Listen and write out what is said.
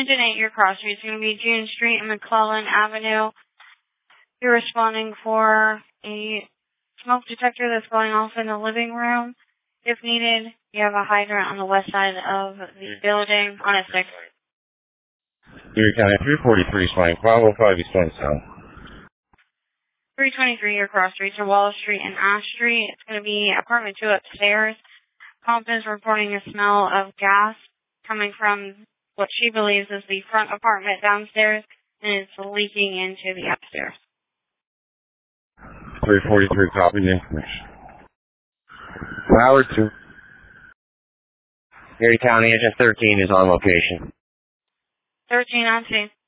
Engine 8, your cross street is going to be June Street and McClellan Avenue. You're responding for a smoke detector that's going off in the living room. If needed, you have a hydrant on the west side of the building on a 6. Erie County 343 is flying 505 East South. 323, your cross streets are Wall Street and Ash Street. It's going to be apartment 2 upstairs. Comp is reporting a smell of gas coming from what she believes is the front apartment downstairs, and it's leaking into the upstairs. 343, copy the information. Howard 2. Erie County Engine 13 is on location. 13 on scene.